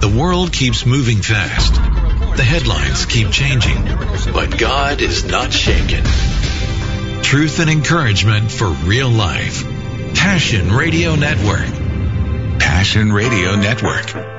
The world keeps moving fast. The headlines keep changing. But God is not shaken. Truth and encouragement for real life. Passion Radio Network. Passion Radio Network.